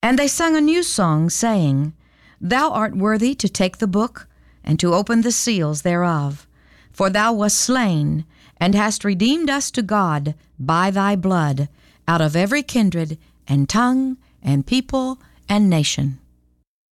And they sung a new song, saying, Thou art worthy to take the book, and to open the seals thereof. For thou wast slain, and hast redeemed us to God by thy blood, out of every kindred, and tongue, and people, and nation.